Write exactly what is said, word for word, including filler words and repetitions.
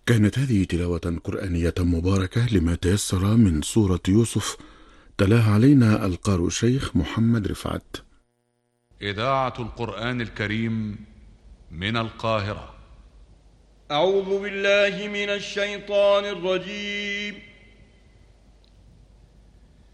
كانت هذه تلاوة قرآنية مباركة لما تيسر من سورة يوسف، تلاها علينا القارئ الشيخ محمد رفعت. إذاعة القرآن الكريم من القاهرة. أعوذ بالله من الشيطان الرجيم.